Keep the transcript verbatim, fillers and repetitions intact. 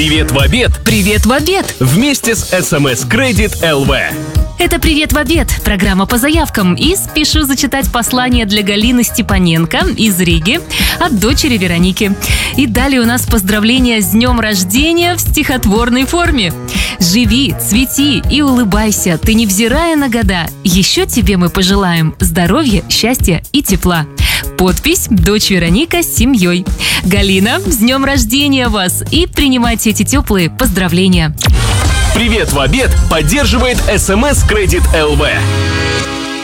Привет в обед! Привет в обед! Вместе с эс эм эс Credit эл ви. Это «Привет в обед» – программа по заявкам. И спешу зачитать послание для Галины Степаненко из Риги от дочери Вероники. И далее у нас поздравления с днем рождения в стихотворной форме. Живи, цвети и улыбайся, ты невзирая на года. Еще тебе мы пожелаем здоровья, счастья и тепла. Подпись «Дочь Вероника с семьей». Галина, с днем рождения вас! И принимайте эти теплые поздравления. Привет в обед поддерживает эс эм эс Credit эл ви.